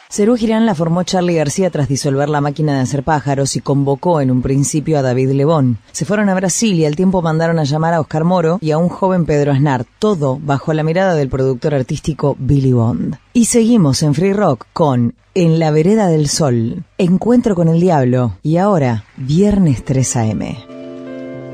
Serú Girán la formó Charly García tras disolver La Máquina de Hacer Pájaros y convocó en un principio a David Lebón. Se fueron a Brasil y al tiempo mandaron a llamar a Oscar Moro y a un joven Pedro Aznar, todo bajo la mirada del productor artístico Billy Bond. Y seguimos en Free Rock con En la Vereda del Sol, Encuentro con el Diablo y ahora, Viernes 3 AM.